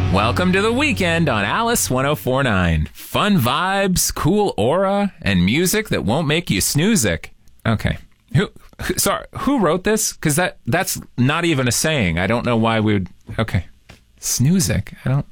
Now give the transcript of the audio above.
Welcome to the weekend on Alice 1049. Fun vibes, cool aura, and music that won't make you snoozic. Okay. Who wrote this? Because that's not even a saying. I don't know why we would... Okay. Snoozic. I don't...